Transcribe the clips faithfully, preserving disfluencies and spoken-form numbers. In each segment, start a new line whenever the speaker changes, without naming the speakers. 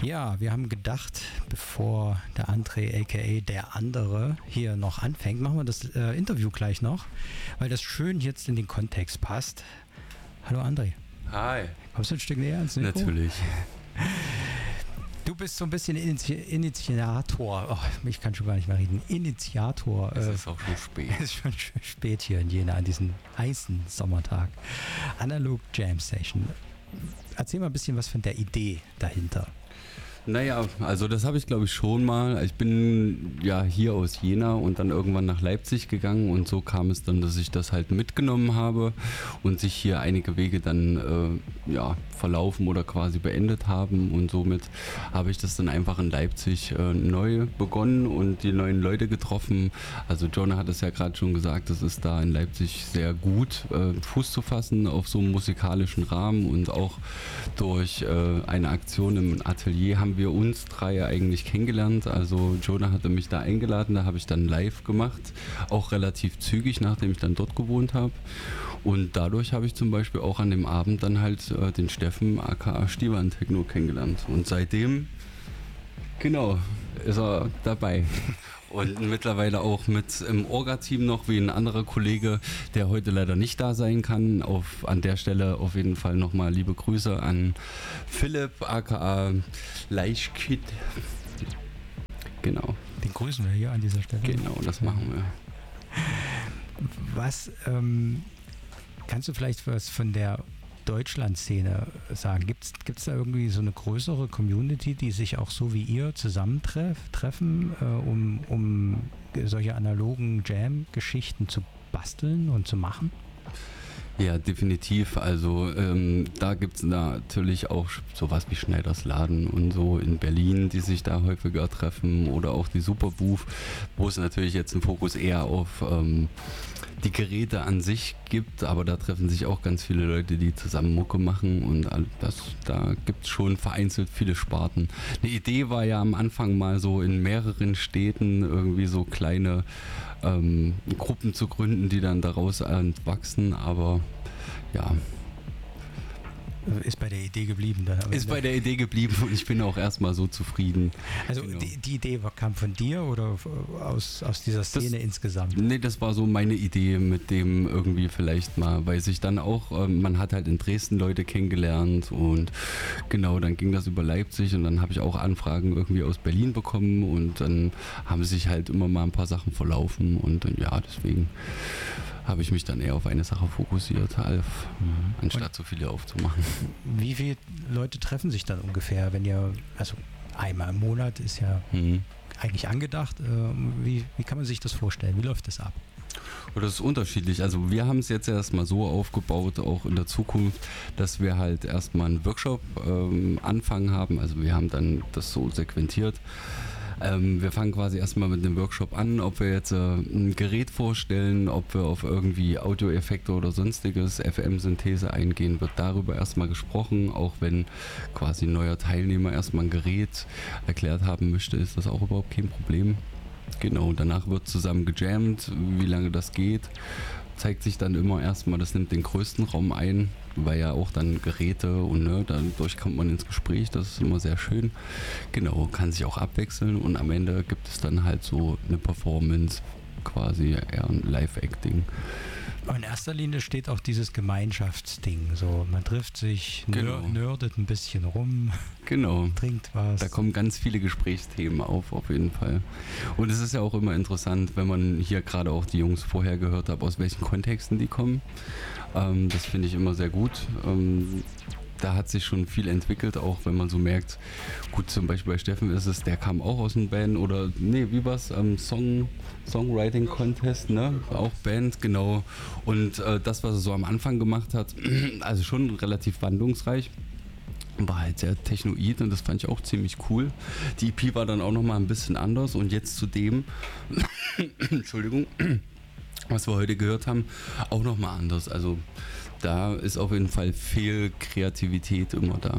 Ja, wir haben gedacht, bevor der André, aka der andere, hier noch anfängt, machen wir das äh, Interview gleich noch, weil das schön jetzt in den Kontext passt. Hallo André.
Hi.
Kommst du ein Stück näher ans Mikro?
Natürlich.
Du bist so ein bisschen Initi- Initiator, oh, ich kann schon gar nicht mehr reden, Initiator.
Es äh, ist auch schon spät.
Es ist schon spät hier in Jena an diesem heißen Sommertag. Analog Jam Session. Erzähl mal ein bisschen was von der Idee dahinter.
Naja, also das habe ich glaube ich schon mal. Ich bin ja hier aus Jena und dann irgendwann nach Leipzig gegangen und so kam es dann, dass ich das halt mitgenommen habe und sich hier einige Wege dann äh, ja, verlaufen oder quasi beendet haben und somit habe ich das dann einfach in Leipzig äh, neu begonnen und die neuen Leute getroffen. Also Jonah hat es ja gerade schon gesagt, es ist da in Leipzig sehr gut äh, Fuß zu fassen auf so einem musikalischen Rahmen und auch durch äh, eine Aktion im Atelier haben wir uns drei eigentlich kennengelernt. Also Jonah hatte mich da eingeladen, da habe ich dann live gemacht, auch relativ zügig, nachdem ich dann dort gewohnt habe. Und dadurch habe ich zum Beispiel auch an dem Abend dann halt äh, den Steffen aka Stivan Techno kennengelernt. Und seitdem, genau, ist er dabei. Und mittlerweile auch mit im Orga-Team noch wie ein anderer Kollege, der heute leider nicht da sein kann. Auf, an der Stelle auf jeden Fall nochmal liebe Grüße an Philipp aka Leichkit. Genau.
Den grüßen wir hier an dieser Stelle.
Genau, das machen wir.
Was, ähm, kannst du vielleicht was von der Deutschland-Szene sagen? Gibt es da irgendwie so eine größere Community, die sich auch so wie ihr zusammentreffen, äh, um, um solche analogen Jam-Geschichten zu basteln und zu machen?
Ja, definitiv. Also ähm, da gibt es natürlich auch sowas wie Schneiders Laden und so in Berlin, die sich da häufiger treffen oder auch die Superbooth, wo es natürlich jetzt einen Fokus eher auf ähm, die Geräte an sich gibt, aber da treffen sich auch ganz viele Leute, die zusammen Mucke machen und das, da gibt es schon vereinzelt viele Sparten. Eine Idee war ja am Anfang mal so in mehreren Städten irgendwie so kleine ähm, Gruppen zu gründen, die dann daraus entwachsen, aber ja.
Ist bei der Idee geblieben dann.
Ist bei der Idee geblieben und ich bin auch erstmal so zufrieden.
Also genau. die, die Idee kam von dir oder aus, aus dieser Szene das, insgesamt?
Nee, das war so meine Idee mit dem irgendwie vielleicht mal, weil sich dann auch, äh, man hat halt in Dresden Leute kennengelernt und genau, dann ging das über Leipzig und dann habe ich auch Anfragen irgendwie aus Berlin bekommen und dann haben sich halt immer mal ein paar Sachen verlaufen und dann, ja, deswegen habe ich mich dann eher auf eine Sache fokussiert, Alf, mhm. anstatt und so viele aufzumachen.
Wie viele Leute treffen sich dann ungefähr, wenn ihr, also einmal im Monat ist ja mhm. eigentlich angedacht, wie, wie kann man sich das vorstellen, wie läuft das ab?
Das ist unterschiedlich, also wir haben es jetzt erstmal so aufgebaut, auch in der Zukunft, dass wir halt erstmal einen Workshop ähm, anfangen haben, also wir haben dann das so sequentiert. Ähm, wir fangen quasi erstmal mit einem Workshop an, ob wir jetzt äh, ein Gerät vorstellen, ob wir auf irgendwie Audioeffekte oder sonstiges, F M-Synthese eingehen, wird darüber erstmal gesprochen. Auch wenn quasi ein neuer Teilnehmer erstmal ein Gerät erklärt haben möchte, ist das auch überhaupt kein Problem. Genau, danach wird zusammen gejammt, wie lange das geht. Zeigt sich dann immer erstmal, das nimmt den größten Raum ein, weil ja auch dann Geräte und ne, dadurch kommt man ins Gespräch, das ist immer sehr schön. Genau, kann sich auch abwechseln und am Ende gibt es dann halt so eine Performance, quasi eher ein Live-Acting.
Aber in erster Linie steht auch dieses Gemeinschaftsding, so man trifft sich,
genau.
nerdet ein bisschen rum,
genau.
trinkt was.
Da kommen ganz viele Gesprächsthemen auf, auf jeden Fall. Und es ist ja auch immer interessant, wenn man hier gerade auch die Jungs vorher gehört hat, aus welchen Kontexten die kommen. Ähm, das finde ich immer sehr gut. Ähm, da hat sich schon viel entwickelt, auch wenn man so merkt, gut, zum Beispiel bei Steffen ist es, der kam auch aus einem Band oder, nee, wie war's, ähm, Song, Songwriting Contest, ne, auch Band, genau. Und äh, das, was er so am Anfang gemacht hat, also schon relativ wandlungsreich. War halt sehr technoid und das fand ich auch ziemlich cool. Die E P war dann auch nochmal ein bisschen anders und jetzt zu dem, Entschuldigung, was wir heute gehört haben, auch nochmal anders. Also da ist auf jeden Fall viel Kreativität immer da.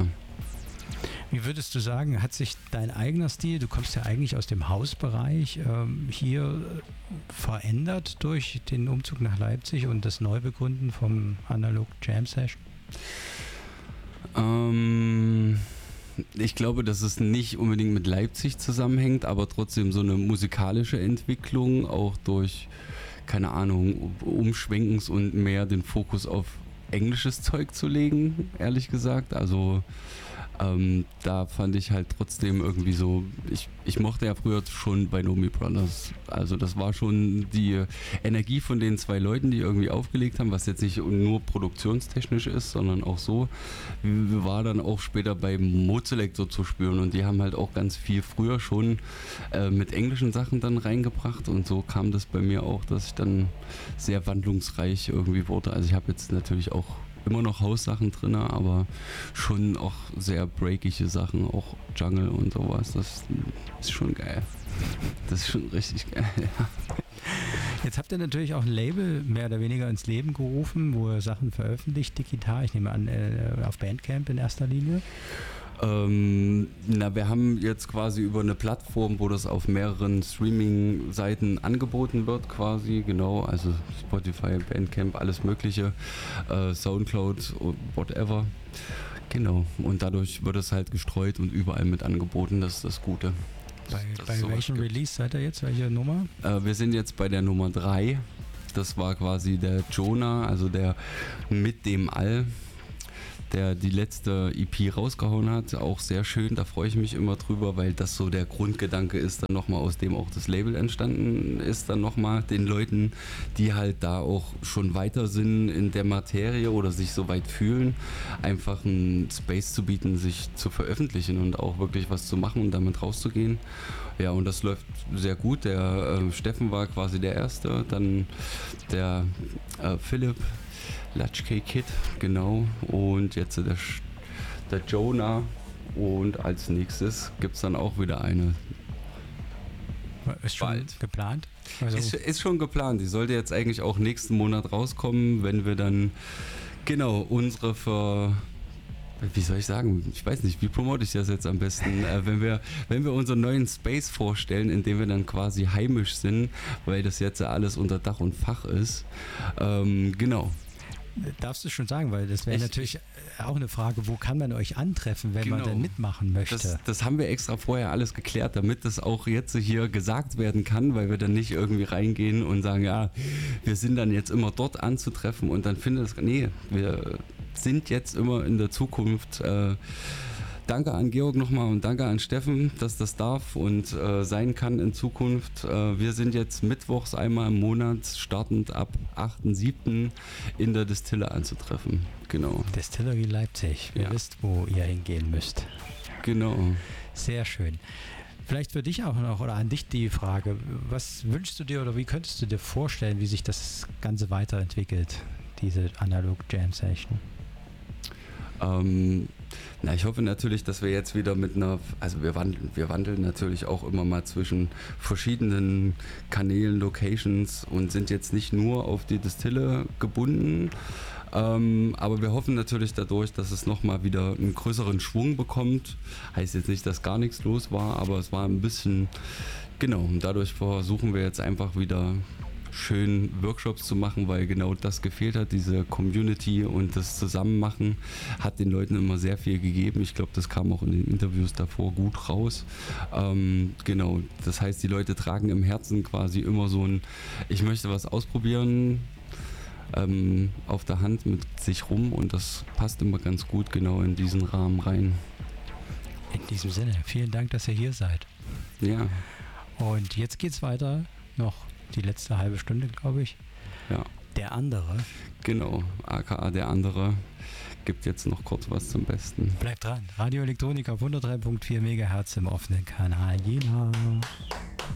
Wie würdest du sagen, hat sich dein eigener Stil, du kommst ja eigentlich aus dem Hausbereich, ähm, hier verändert durch den Umzug nach Leipzig und das Neubegründen vom Analog Jam Session?
Ähm, ich glaube, dass es nicht unbedingt mit Leipzig zusammenhängt, aber trotzdem so eine musikalische Entwicklung, auch durch, keine Ahnung, Umschwenkens und mehr den Fokus auf englisches Zeug zu legen, ehrlich gesagt. Also ähm, da fand ich halt trotzdem irgendwie so, ich, ich mochte ja früher schon bei Nomi Brothers, also das war schon die Energie von den zwei Leuten, die irgendwie aufgelegt haben, was jetzt nicht nur produktionstechnisch ist, sondern auch so, war dann auch später bei Mozelect so zu spüren und die haben halt auch ganz viel früher schon äh, mit englischen Sachen dann reingebracht und so kam das bei mir auch, dass ich dann sehr wandlungsreich irgendwie wurde. Also ich habe jetzt natürlich auch immer noch Haussachen drin, aber schon auch sehr breakige Sachen, auch Jungle und sowas. Das ist schon geil. Das ist schon richtig geil, ja.
Jetzt habt ihr natürlich auch ein Label mehr oder weniger ins Leben gerufen, wo ihr Sachen veröffentlicht, digital. Ich nehme an, äh, auf Bandcamp in erster Linie.
Ähm, na, wir haben jetzt quasi über eine Plattform, wo das auf mehreren Streaming-Seiten angeboten wird, quasi, genau, also Spotify, Bandcamp, alles Mögliche, äh, Soundcloud, whatever, genau, und dadurch wird es halt gestreut und überall mit angeboten, das ist das Gute.
Bei, bei welchem Release seid ihr jetzt? Welche Nummer?
Äh, wir sind jetzt bei der Nummer drei, das war quasi der Jonah, also der mit dem All, der die letzte E P rausgehauen hat, auch sehr schön, da freue ich mich immer drüber, weil das so der Grundgedanke ist, dann nochmal, aus dem auch das Label entstanden ist, dann nochmal den Leuten, die halt da auch schon weiter sind in der Materie oder sich so weit fühlen, einfach einen Space zu bieten, sich zu veröffentlichen und auch wirklich was zu machen und damit rauszugehen. Ja, und das läuft sehr gut. Der äh, Steffen war quasi der Erste, dann der äh, Philipp, Latchkey Kid, genau, und jetzt der, der Jonah und als nächstes gibt es dann auch wieder eine.
Ist schon
bald
geplant? Also
ist, ist schon geplant, die sollte jetzt eigentlich auch nächsten Monat rauskommen, wenn wir dann, genau, unsere Ver... Wie soll ich sagen? Ich weiß nicht, wie promote ich das jetzt am besten? Äh, wenn wir, wenn wir unseren neuen Space vorstellen, in dem wir dann quasi heimisch sind, weil das jetzt alles unter Dach und Fach ist. Ähm, genau.
Darfst du schon sagen, weil das wäre natürlich auch eine Frage, wo kann man euch antreffen, wenn
genau.
man denn mitmachen möchte?
Das, das haben wir extra vorher alles geklärt, damit das auch jetzt hier gesagt werden kann, weil wir dann nicht irgendwie reingehen und sagen, ja, wir sind dann jetzt immer dort anzutreffen und dann findet es, nee, wir sind jetzt immer in der Zukunft. Äh, Danke an Georg nochmal und danke an Steffen, dass das darf und äh, sein kann in Zukunft. Äh, wir sind jetzt mittwochs einmal im Monat, startend ab achten siebten in der Distille anzutreffen. Genau.
Distillery Leipzig. Ihr
ja.
wisst, wo ihr hingehen müsst.
Genau.
Sehr schön. Vielleicht für dich auch noch oder an dich die Frage, was wünschst du dir oder wie könntest du dir vorstellen, wie sich das Ganze weiterentwickelt, diese Analog Jam Session?
Ähm, na, ich hoffe natürlich, dass wir jetzt wieder mit einer, also wir wandeln, wir wandeln natürlich auch immer mal zwischen verschiedenen Kanälen, Locations und sind jetzt nicht nur auf die Distille gebunden, ähm, aber wir hoffen natürlich dadurch, dass es nochmal wieder einen größeren Schwung bekommt. Heißt jetzt nicht, dass gar nichts los war, aber es war ein bisschen, genau, und dadurch versuchen wir jetzt einfach wieder schön Workshops zu machen, weil genau das gefehlt hat, diese Community und das Zusammenmachen hat den Leuten immer sehr viel gegeben. Ich glaube, das kam auch in den Interviews davor gut raus. Ähm, genau, das heißt, die Leute tragen im Herzen quasi immer so ein, ich möchte was ausprobieren, ähm, auf der Hand mit sich rum und das passt immer ganz gut genau in diesen Rahmen rein.
In diesem Sinne, vielen Dank, dass ihr hier seid.
Ja.
Und jetzt geht's weiter, noch die letzte halbe Stunde, glaube ich.
Ja.
Der andere.
Genau, aka der andere gibt jetzt noch kurz was zum Besten.
Bleibt dran. Radio Elektronik auf hundertdrei Komma vier Megahertz im offenen Kanal Jena.